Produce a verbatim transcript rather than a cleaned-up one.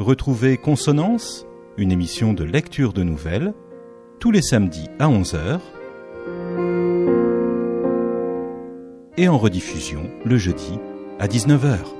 retrouvez Consonance, une émission de lecture de nouvelles, tous les samedis à onze heures et en rediffusion le jeudi à dix-neuf heures.